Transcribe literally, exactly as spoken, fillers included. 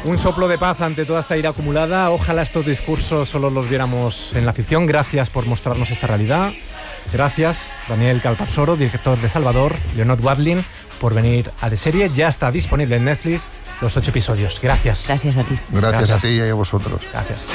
Un soplo de paz ante toda esta ira acumulada. Ojalá estos discursos solo los viéramos en la ficción. Gracias por mostrarnos esta realidad. Gracias, Daniel Calparsoro, director de Salvador, Leonor Watling, por venir a De Serie. Ya está disponible en Netflix los ocho episodios. Gracias. Gracias a ti. Gracias, Gracias. a ti y a vosotros. Gracias.